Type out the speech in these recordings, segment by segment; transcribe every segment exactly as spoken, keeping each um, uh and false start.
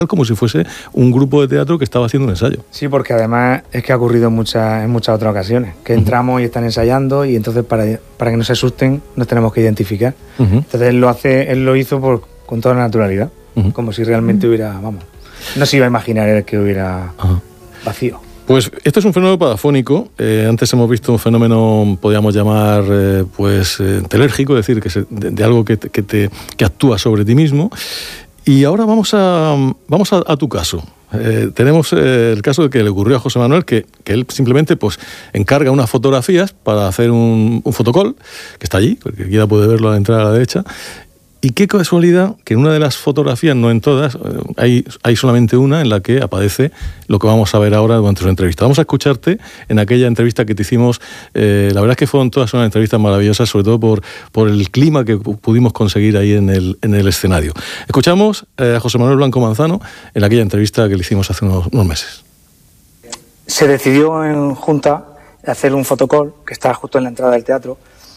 como si fuese un grupo de teatro que estaba haciendo un ensayo. Sí, porque además es que ha ocurrido en muchas, en muchas otras ocasiones, que entramos y están ensayando y entonces para, para que no se asusten nos tenemos que identificar. Uh-huh. Entonces él lo, hace, él lo hizo por, con toda la naturalidad, uh-huh. como si realmente hubiera, vamos, no se iba a imaginar él que hubiera uh-huh. vacío. Pues esto es un fenómeno padafónico. Eh, antes hemos visto un fenómeno, podríamos llamar, eh, pues, eh, telérgico, es decir, que se, de, de algo que, te, que, te, que actúa sobre ti mismo. Y ahora vamos a, vamos a, a tu caso. Eh, tenemos eh, el caso de que le ocurrió a José Manuel, que, que él simplemente pues, encarga unas fotografías para hacer un, un fotocall, que está allí, cualquiera quiera puede verlo a la entrada a la derecha. Y qué casualidad que en una de las fotografías, no en todas, hay, hay solamente una en la que aparece lo que vamos a ver ahora durante su entrevista. Vamos a escucharte en aquella entrevista que te hicimos. Eh, la verdad es que fueron todas unas entrevistas maravillosas, sobre todo por, por el clima que pudimos conseguir ahí en el, en el escenario. Escuchamos eh, a José Manuel Blanco Manzano en aquella entrevista que le hicimos hace unos, unos meses. Se decidió en Junta hacer un fotocall que está justo en la entrada del teatro.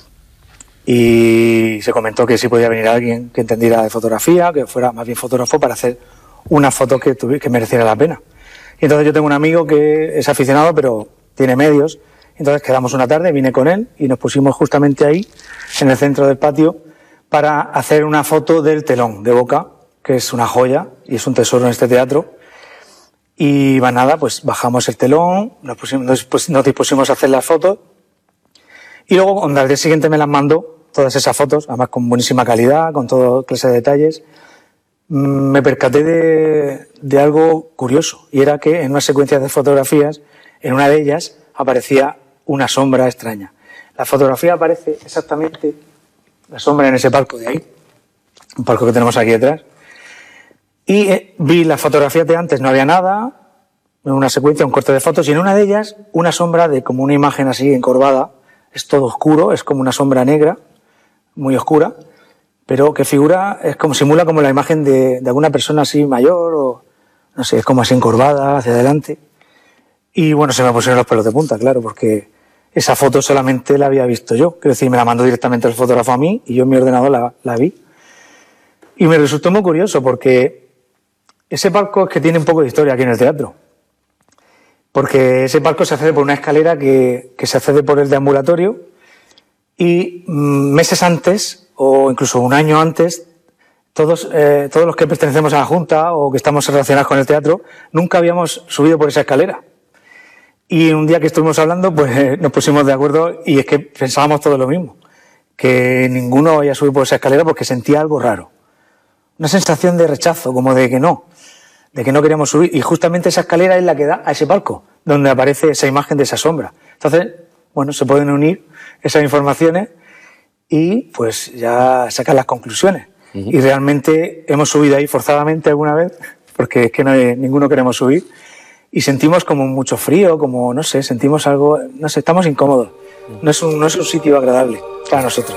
Y se comentó que si podía venir alguien que entendiera de fotografía, que fuera más bien fotógrafo, para hacer una foto que, tuvi- que mereciera la pena. Y entonces yo tengo un amigo que es aficionado, pero tiene medios. Entonces quedamos una tarde, vine con él y nos pusimos justamente ahí, en el centro del patio, para hacer una foto del telón de Boca, que es una joya y es un tesoro en este teatro. Y va nada, pues bajamos el telón, nos, pusimos, nos, nos dispusimos a hacer las fotos. Y luego, al día siguiente me las mandó, todas esas fotos, además con buenísima calidad, con toda clase de detalles. Me percaté de, de algo curioso, y era que en una secuencia de fotografías, en una de ellas, aparecía una sombra extraña. La fotografía aparece exactamente, la sombra en ese palco de ahí, un palco que tenemos aquí detrás. Y eh, vi las fotografías de antes, no había nada, en una secuencia, un corte de fotos, y en una de ellas, una sombra de como una imagen así encorvada. Es todo oscuro, es como una sombra negra, muy oscura, pero que figura, es como simula como la imagen de, de alguna persona así mayor, o no sé, es como así encorvada, hacia adelante. Y bueno, se me pusieron los pelos de punta, claro, porque esa foto solamente la había visto yo. Quiero decir, me la mandó directamente el fotógrafo a mí, y yo en mi ordenador la, la vi. Y me resultó muy curioso, porque ese palco es que tiene un poco de historia aquí en el teatro. Porque ese palco se accede por una escalera que, que se accede por el deambulatorio y mmm, meses antes, o incluso un año antes, todos, eh, todos los que pertenecemos a la Junta o que estamos relacionados con el teatro, nunca habíamos subido por esa escalera. Y un día que estuvimos hablando, pues eh, nos pusimos de acuerdo y es que pensábamos todo lo mismo, que ninguno había subido por esa escalera porque sentía algo raro. Una sensación de rechazo, como de que no. de que no queríamos subir, y justamente esa escalera es la que da a ese palco, donde aparece esa imagen de esa sombra. Entonces, bueno, se pueden unir esas informaciones y pues ya sacar las conclusiones. Uh-huh. Y realmente hemos subido ahí forzadamente alguna vez, porque es que no hay, ninguno queremos subir, y sentimos como mucho frío, como, no sé, sentimos algo, no sé, estamos incómodos. No es un, no es un sitio agradable para nosotros.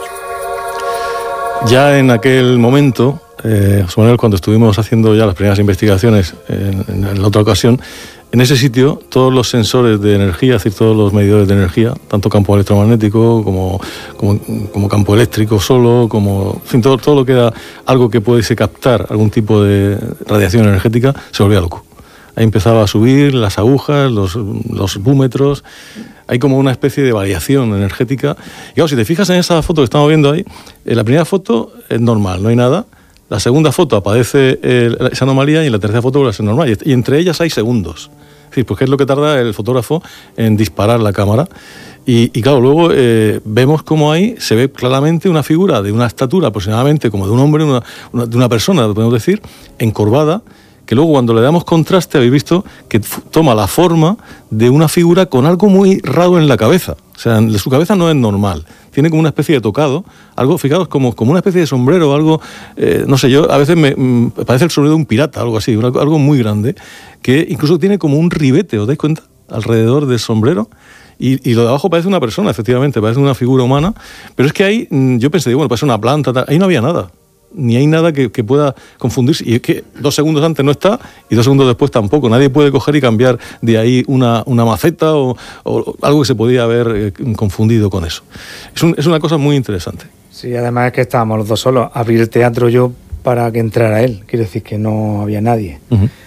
Ya en aquel momento, eh, José Manuel, cuando estuvimos haciendo ya las primeras investigaciones en, en, en la otra ocasión, en ese sitio todos los sensores de energía, es decir, todos los medidores de energía, tanto campo electromagnético como, como, como campo eléctrico solo, como, en fin, todo, todo lo que era algo que pudiese captar algún tipo de radiación energética, se volvía loco. Ahí empezaba a subir las agujas, los, los búmetros. Hay como una especie de variación energética. Y claro, si te fijas en esa foto que estamos viendo ahí, en la primera foto es normal, no hay nada. La segunda foto aparece el, esa anomalía y en la tercera foto vuelve a ser normal. Y entre ellas hay segundos. Es decir, pues qué es lo que tarda el fotógrafo en disparar la cámara. Y, y claro, luego eh, vemos cómo ahí se ve claramente una figura de una estatura aproximadamente como de un hombre, una, una, de una persona, podemos decir, encorvada, que luego cuando le damos contraste habéis visto que f- toma la forma de una figura con algo muy raro en la cabeza. O sea, su cabeza no es normal, tiene como una especie de tocado, algo, fijaos, como, como una especie de sombrero, algo, eh, no sé, yo a veces me, me parece el sombrero de un pirata, algo así, una, algo muy grande, que incluso tiene como un ribete, ¿os dais cuenta? Alrededor del sombrero. Y, y lo de abajo parece una persona, efectivamente, parece una figura humana, pero es que ahí, yo pensé, bueno, parece una planta, tal, ahí no había nada. Ni hay nada que, que pueda confundirse, y es que dos segundos antes no está y dos segundos después tampoco. Nadie puede coger y cambiar de ahí una, una maceta o, o algo que se podía haber eh, confundido con eso. Es, un, es una cosa muy interesante. Sí, además es que estábamos los dos solos. Abrir el teatro yo para que entrara él, quiero decir que no había nadie. Uh-huh.